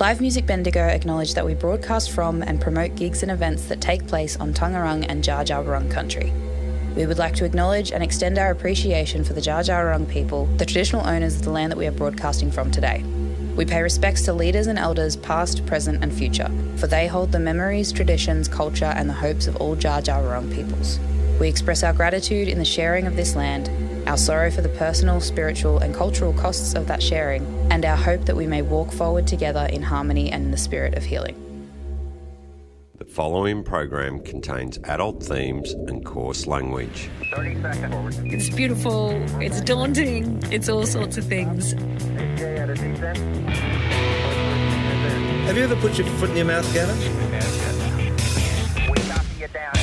Live Music Bendigo acknowledge that we broadcast from and promote gigs and events that take place on Taungurung and Dja Dja Wurrung country. We would like to acknowledge and extend our appreciation for the Dja Dja Wurrung people, the traditional owners of the land that we are broadcasting from today. We pay respects to leaders and elders past, present and future, for they hold the memories, traditions, culture and the hopes of all Dja Dja Wurrung peoples. We express our gratitude in the sharing of this land, our sorrow for the personal, spiritual and cultural costs of that sharing, and our hope that we may walk forward together in harmony and in the spirit of healing. The following program contains adult themes and coarse language. 30 seconds forward. It's beautiful, it's daunting, it's all sorts of things. Have you ever put your foot in your mouth, Gavin? We copy you down.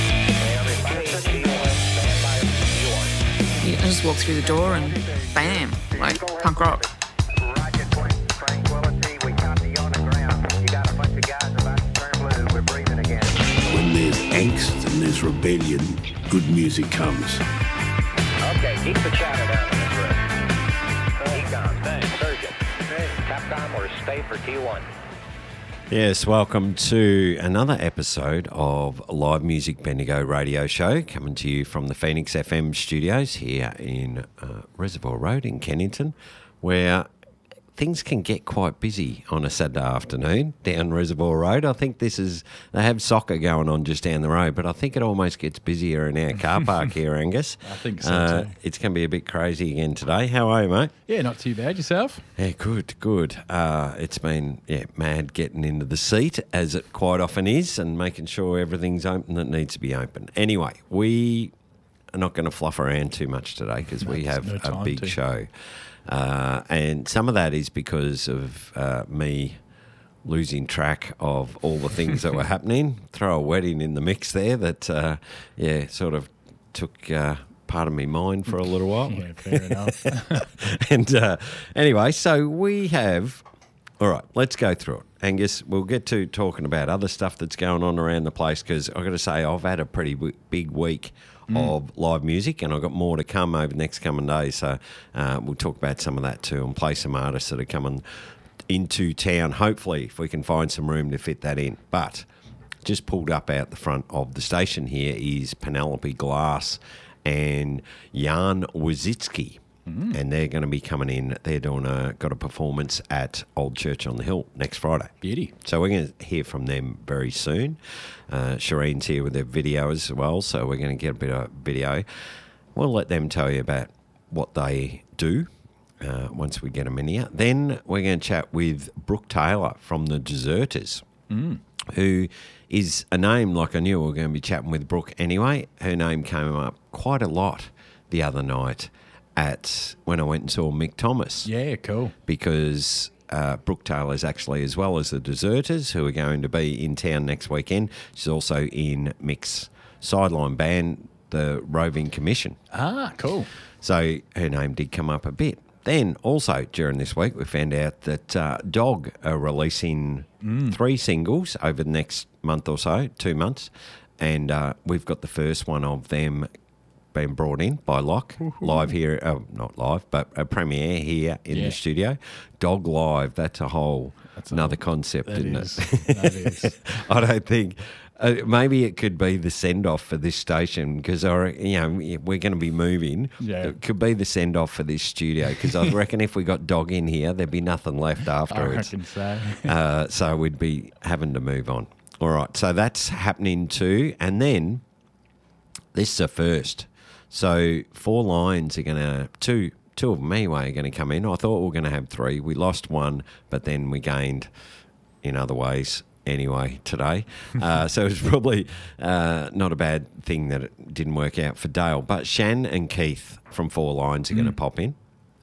I just walk through the door and bam, like punk rock. Roger, tranquility. We copy you on the ground. You got a bunch of guys about to turn blue. We're breathing again. When there's angst and there's rebellion, good music comes. Okay, keep the chatter down in this room. Econ, thanks. Surgeon. Capcom or stay for T1. Yes, welcome to another episode of Live Music Bendigo radio show, coming to you from the Phoenix FM studios here in Reservoir Road in Kennington, where things can get quite busy on a Saturday afternoon down Reservoir Road. I think they have soccer going on just down the road, but I think it almost gets busier in our car park here, Angus. I think so too. It's going to be a bit crazy again today. How are you, mate? Yeah, not too bad. Yourself? Yeah, good. It's been mad getting into the seat, as it quite often is, and making sure everything's open that needs to be open. Anyway, we are not going to fluff around too much today because we have a big show. And some of that is because of me losing track of all the things that were happening. Throw a wedding in the mix there that, sort of took part of my mind for a little while. Yeah, fair enough. And anyway, so we have... All right, let's go through it. Angus, we'll get to talking about other stuff that's going on around the place because I've got to say I've had a pretty big week of live music, and I've got more to come over the next coming days. So we'll talk about some of that too and play some artists that are coming into town, hopefully, if we can find some room to fit that in. But just pulled up out the front of the station here is Penelope Glass and Jan Wozicki. And they're going to be coming in. They're got a performance at Old Church on the Hill next Friday. Beauty. So we're going to hear from them very soon. Shireen's here with their video as well, so we're going to get a bit of video. We'll let them tell you about what they do once we get them in here. Then we're going to chat with Brooke Taylor from the Deserters, who is a name like I knew we were going to be chatting with Brooke anyway. Her name came up quite a lot the other night when I went and saw Mick Thomas. Yeah, cool. Because Brooke Taylor is actually, as well as the Deserters, who are going to be in town next weekend, she's also in Mick's sideline band, the Roving Commission. Ah, cool. So her name did come up a bit. Then also during this week, we found out that Dog are releasing 3 singles over the next month or so, 2 months, and we've got the first one of them been brought in by Locke live here, not live, but a premiere here in the studio. Dog Live, that's another concept, isn't it? That is. I don't think, maybe it could be the send-off for this station because, we're going to be moving. Yeah. It could be the send-off for this studio because I reckon if we got Dog in here, there'd be nothing left afterwards. I reckon so. So we'd be having to move on. All right, so that's happening too. And then this is a first. So 4 lines are going to, two of them anyway, are going to come in. I thought we were going to have 3. We lost 1, but then we gained in other ways anyway today. So it's probably not a bad thing that it didn't work out for Dale. But Shan and Keith from 4 lines are going to pop in.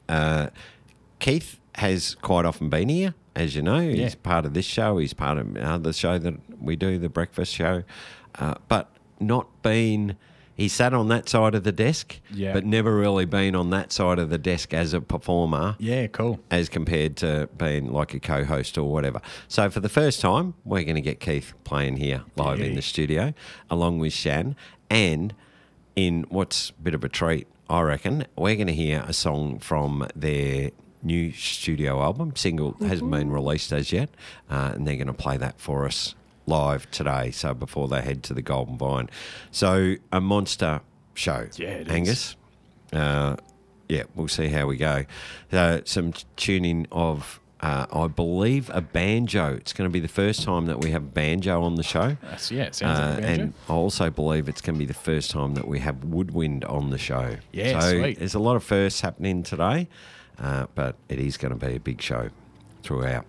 Keith has quite often been here, as you know. He's part of this show. He's part of the show that we do, the breakfast show. But not been... He sat on that side of the desk, but never really been on that side of the desk as a performer. Yeah, cool. As compared to being like a co-host or whatever. So for the first time, we're going to get Keith playing here live in the studio, along with Shan. And in what's a bit of a treat, I reckon, we're going to hear a song from their new studio album. Single hasn't been released as yet, and they're going to play that for us live today. So before they head to the Golden Vine, so a monster show. Yeah, it Angus. Yeah, we'll see how we go. Some tuning of. I believe a banjo. It's going to be the first time that we have banjo on the show. It sounds like a banjo. And I also believe it's going to be the first time that we have woodwind on the show. Yeah, so sweet. There's a lot of firsts happening today, but it is going to be a big show throughout.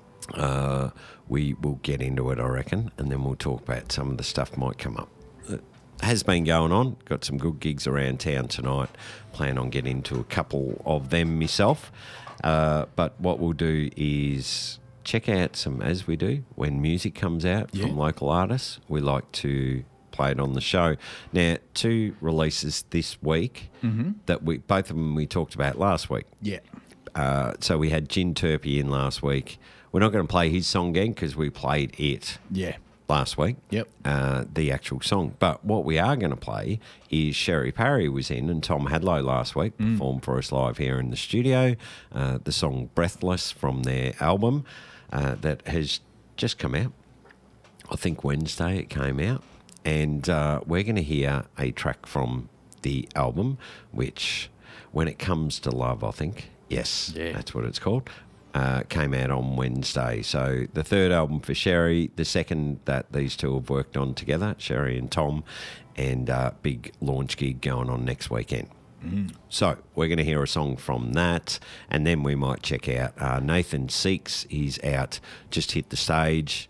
We will get into it, I reckon, and then we'll talk about some of the stuff might come up. It has been going on. Got some good gigs around town tonight. Plan on getting to a couple of them myself. But what we'll do is check out some, as we do, when music comes out from local artists, we like to play it on the show. Now, 2 releases this week that both of them we talked about last week. Yeah. So we had Gin Turpie in last week. We're not going to play his song again because we played it last week. Yep. The actual song. But what we are going to play is Sherry Parry was in, and Tom Hadlow last week performed for us live here in the studio. The song Breathless from their album that has just come out. I think Wednesday it came out. And we're going to hear a track from the album, which, When It Comes to Love, I think. Yes, that's what it's called. Came out on Wednesday. So the third album for Sherry, the second that these two have worked on together, Sherry and Tom, and big launch gig going on next weekend. So we're going to hear a song from that, and then we might check out Nathan Seeks. He's out, just hit the stage.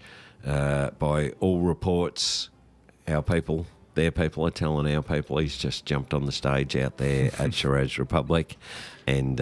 By all reports, our people, their people are telling our people he's just jumped on the stage out there at Shiraz Republic, and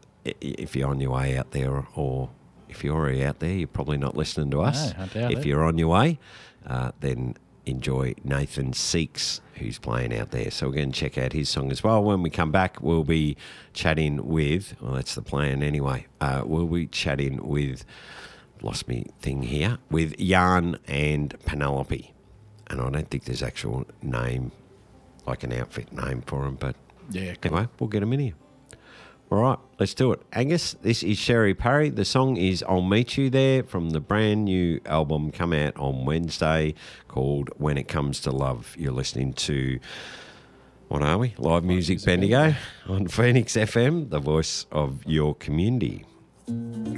if you're on your way out there, or if you're already out there, you're probably not listening to us. No, I doubt if it. you're on your way, then enjoy Nathan Seeks, who's playing out there. So we're going to check out his song as well. When we come back, we'll be chatting with, well, that's the plan anyway, we'll be chatting with, lost me thing here, with Jan and Penelope. And I don't think there's actual name, like an outfit name for them, but anyway, we'll get them in here. All right, let's do it. Angus, this is Sherry Parry. The song is I'll Meet You There from the brand new album come out on Wednesday called When It Comes to Love. You're listening to, what are we? Live Music Bendigo on Phoenix FM, the voice of your community.